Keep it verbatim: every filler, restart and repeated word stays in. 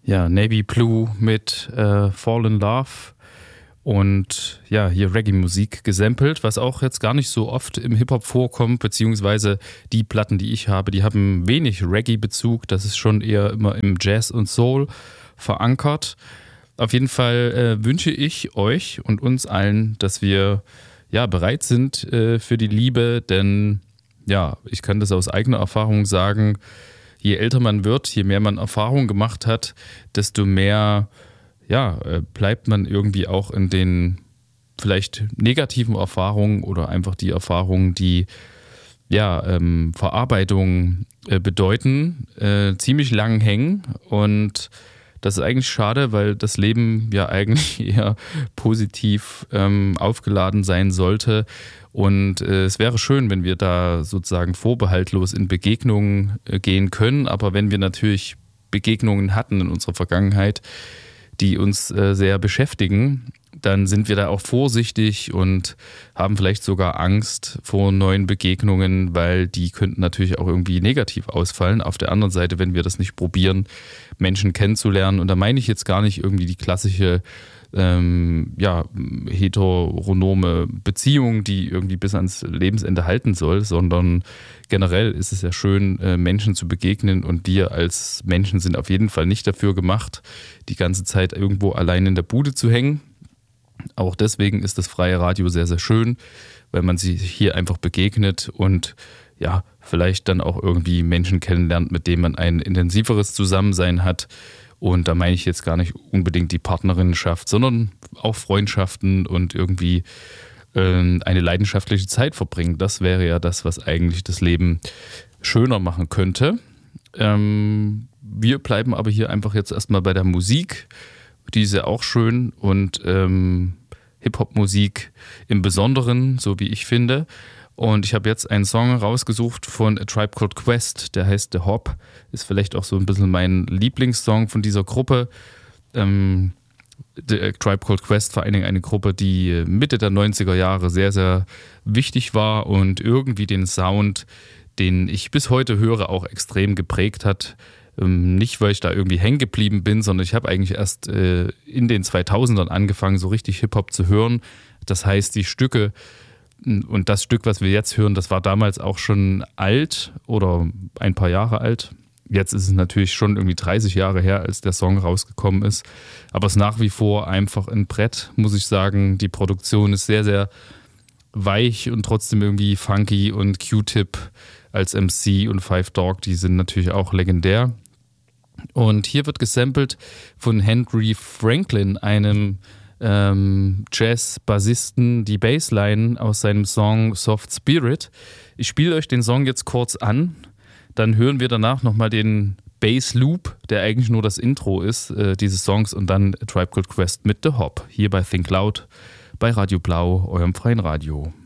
Ja, Navy Blue mit äh, Fall in Love und ja, hier Reggae-Musik gesampelt, was auch jetzt gar nicht so oft im Hip-Hop vorkommt, beziehungsweise die Platten, die ich habe, die haben wenig Reggae-Bezug, das ist schon eher immer im Jazz und Soul verankert. Auf jeden Fall äh, wünsche ich euch und uns allen, dass wir ja bereit sind äh, für die Liebe, denn ja, ich kann das aus eigener Erfahrung sagen, je älter man wird, je mehr man Erfahrung gemacht hat, desto mehr ja, bleibt man irgendwie auch in den vielleicht negativen Erfahrungen oder einfach die Erfahrungen, die ja, ähm, Verarbeitung äh, bedeuten, äh, ziemlich lang hängen. Und das ist eigentlich schade, weil das Leben ja eigentlich eher positiv ähm, aufgeladen sein sollte. Und äh, es wäre schön, wenn wir da sozusagen vorbehaltlos in Begegnungen äh, gehen können. Aber wenn wir natürlich Begegnungen hatten in unserer Vergangenheit, die uns äh, sehr beschäftigen, dann sind wir da auch vorsichtig und haben vielleicht sogar Angst vor neuen Begegnungen, weil die könnten natürlich auch irgendwie negativ ausfallen. Auf der anderen Seite, wenn wir das nicht probieren, Menschen kennenzulernen, und da meine ich jetzt gar nicht irgendwie die klassische ähm, ja, heteronome Beziehung, die irgendwie bis ans Lebensende halten soll, sondern generell ist es ja schön, äh, Menschen zu begegnen, und wir als Menschen sind auf jeden Fall nicht dafür gemacht, die ganze Zeit irgendwo allein in der Bude zu hängen. Auch deswegen ist das freie Radio sehr, sehr schön, weil man sich hier einfach begegnet und ja, vielleicht dann auch irgendwie Menschen kennenlernt, mit denen man ein intensiveres Zusammensein hat. Und da meine ich jetzt gar nicht unbedingt die Partnerinnenschaft, sondern auch Freundschaften und irgendwie äh, eine leidenschaftliche Zeit verbringen. Das wäre ja das, was eigentlich das Leben schöner machen könnte. Ähm, wir bleiben aber hier einfach jetzt erstmal bei der Musik. Die ist ja auch schön, und ähm, Hip-Hop-Musik im Besonderen, so wie ich finde. Und ich habe jetzt einen Song rausgesucht von A Tribe Called Quest, der heißt The Hop. Ist vielleicht auch so ein bisschen mein Lieblingssong von dieser Gruppe. Ähm, The A Tribe Called Quest, vor allen Dingen eine Gruppe, die Mitte der neunziger Jahre sehr, sehr wichtig war und irgendwie den Sound, den ich bis heute höre, auch extrem geprägt hat. Nicht, weil ich da irgendwie hängen geblieben bin, sondern ich habe eigentlich erst äh, in den zweitausendern angefangen, so richtig Hip-Hop zu hören. Das heißt, die Stücke und das Stück, was wir jetzt hören, das war damals auch schon alt oder ein paar Jahre alt. Jetzt ist es natürlich schon irgendwie dreißig Jahre her, als der Song rausgekommen ist. Aber es ist nach wie vor einfach ein Brett, muss ich sagen. Die Produktion ist sehr, sehr weich und trotzdem irgendwie funky, und Q-Tip als M C und Five Dog, die sind natürlich auch legendär. Und hier wird gesampelt von Henry Franklin, einem ähm, Jazz-Bassisten, die Bassline aus seinem Song Soft Spirit. Ich spiele euch den Song jetzt kurz an, dann hören wir danach nochmal den Bass-Loop, der eigentlich nur das Intro ist, äh, dieses Songs, und dann A Tribe Called Quest mit The Hop, hier bei Think Loud, bei Radio Blau, eurem freien Radio.